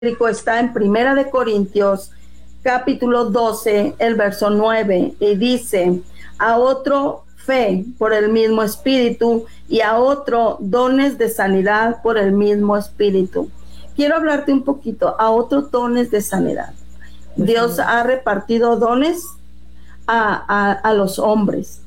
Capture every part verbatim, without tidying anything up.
está en Primera de Corintios, capítulo doce, el verso nueve, y dice: a otro fe por el mismo espíritu, y a otro dones de sanidad por el mismo espíritu. Quiero hablarte un poquito, a otro dones de sanidad. Dios ha repartido dones a, a, a los hombres.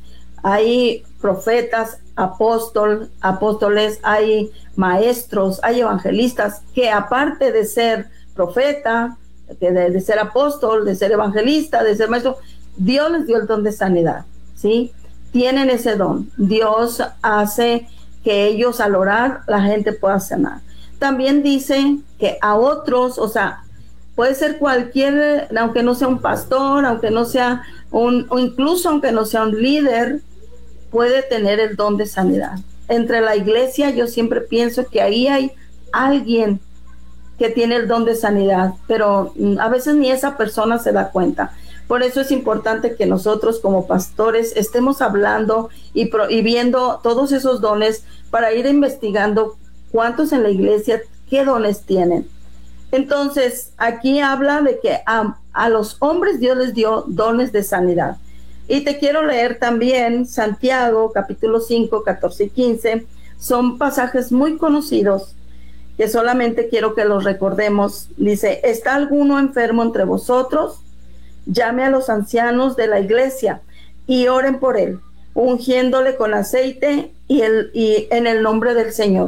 Hay profetas, apóstol, apóstoles, hay maestros, hay evangelistas que, aparte de ser profeta, de, de ser apóstol, de ser evangelista, de ser maestro, Dios les dio el don de sanidad, ¿sí? Tienen ese don. Dios hace que ellos, al orar, la gente pueda sanar. También dice que a otros, o sea, puede ser cualquier, aunque no sea un pastor, aunque no sea un, o incluso aunque no sea un líder, puede tener el don de sanidad. Entre la iglesia, yo siempre pienso que ahí hay alguien que tiene el don de sanidad, pero a veces ni esa persona se da cuenta. Por eso es importante que nosotros como pastores estemos hablando y, pro, y viendo todos esos dones para ir investigando cuántos en la iglesia, qué dones tienen. Entonces, aquí habla de que a, a los hombres Dios les dio dones de sanidad. Y te quiero leer también Santiago, capítulo cinco, catorce y quince. Son pasajes muy conocidos que solamente quiero que los recordemos. Dice: ¿está alguno enfermo entre vosotros? Llame a los ancianos de la iglesia y oren por él, ungiéndole con aceite y, el, y en el nombre del Señor.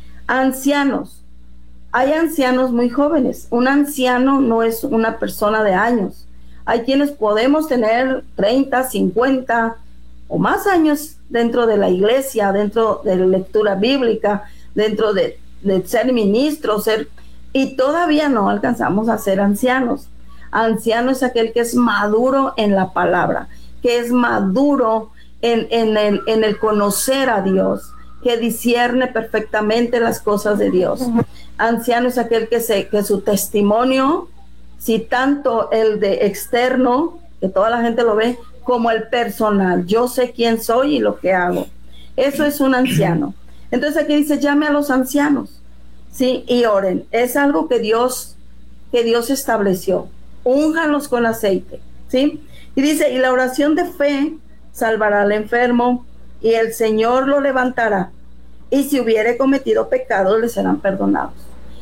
Ancianos. Hay ancianos muy jóvenes. Un anciano no es una persona de años. Hay quienes podemos tener treinta, cincuenta o más años dentro de la iglesia, dentro de la lectura bíblica, dentro de, de ser ministros, ser, y todavía no alcanzamos a ser ancianos. Anciano es aquel que es maduro en la palabra, que es maduro en, en, el, en el conocer a Dios, que discierne perfectamente las cosas de Dios. Anciano es aquel que, se, que su testimonio, si tanto el de externo, que toda la gente lo ve, como el personal, yo sé quién soy y lo que hago. Eso es un anciano. Entonces aquí dice: llame a los ancianos, ¿sí? Y oren. Es algo que Dios, que Dios estableció. Únjanlos con aceite, ¿sí? Y dice: y la oración de fe salvará al enfermo, y el Señor lo levantará, y si hubiere cometido pecados, le serán perdonados.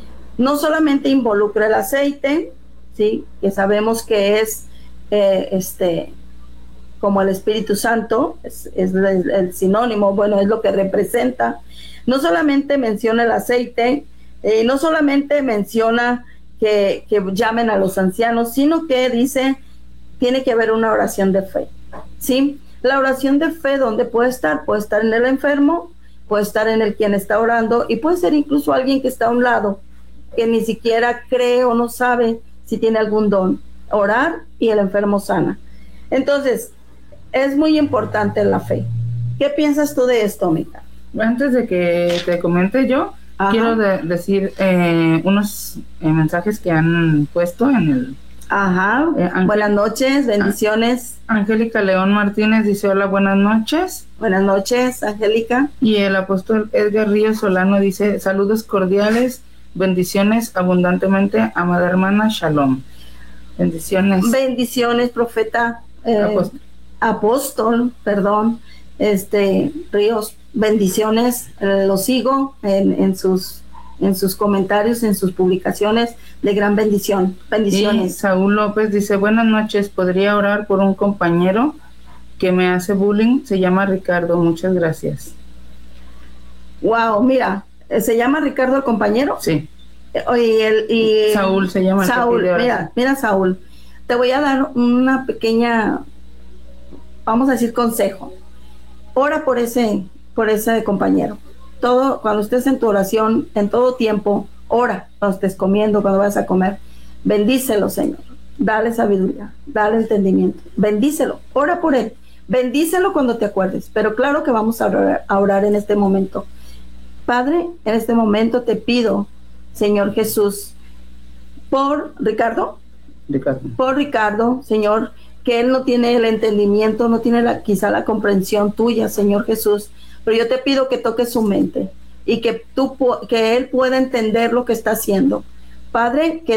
No solamente involucra el aceite, ¿sí? Que sabemos que es eh, este como el Espíritu Santo, es, es el, el sinónimo, bueno, es lo que representa. No solamente menciona el aceite, eh, no solamente menciona que, que llamen a los ancianos, sino que dice, tiene que haber una oración de fe, ¿sí? La oración de fe, ¿dónde puede estar? Puede estar en el enfermo, puede estar en el quien está orando, y puede ser incluso alguien que está a un lado, que ni siquiera cree o no sabe si tiene algún don. Orar y el enfermo sana. Entonces, es muy importante la fe. ¿Qué piensas tú de esto, Mica? Antes de que te comente yo, Ajá. quiero de, decir eh, unos eh, mensajes que han puesto en el... Ajá, eh, Angel... buenas noches, bendiciones. Angélica León Martínez dice: hola, buenas noches. Buenas noches, Angélica. Y el apóstol Edgar Ríos Solano dice: saludos cordiales, bendiciones abundantemente, amada hermana, shalom. Bendiciones. Bendiciones, profeta, eh, apóstol. apóstol, perdón, este Ríos, bendiciones, eh, lo sigo en, en sus en sus comentarios, en sus publicaciones, de gran bendición. Bendiciones. Y Saúl López dice: buenas noches, ¿podría orar por un compañero que me hace bullying? Se llama Ricardo, muchas gracias. Wow, mira, ¿se llama Ricardo el compañero? Sí. Y el, y Saúl se llama. Saúl, mira, mira Saúl, te voy a dar una pequeña, vamos a decir, consejo. Ora por ese, por ese compañero. Todo, cuando estés en tu oración, en todo tiempo, ora. Cuando estés comiendo, cuando vayas a comer, bendícelo, Señor. Dale sabiduría, dale entendimiento. Bendícelo, ora por él. Bendícelo cuando te acuerdes. Pero claro que vamos a orar, a orar en este momento. Padre, en este momento te pido, Señor Jesús, por Ricardo, Ricardo, por Ricardo, Señor, que él no tiene el entendimiento, no tiene la, quizá la comprensión tuya, Señor Jesús, pero yo te pido que toques su mente y que tú, que él pueda entender lo que está haciendo. Padre, que